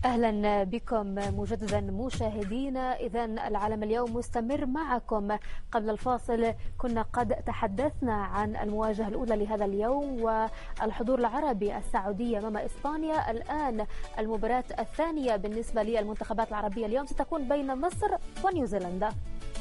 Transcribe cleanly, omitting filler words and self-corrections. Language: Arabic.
أهلا بكم مجددا مشاهدينا. إذن العالم اليوم مستمر معكم. قبل الفاصل كنا قد تحدثنا عن المواجهة الأولى لهذا اليوم والحضور العربي السعودية أمام إسبانيا. الآن المباراة الثانية بالنسبة للمنتخبات العربية اليوم ستكون بين مصر ونيوزيلندا.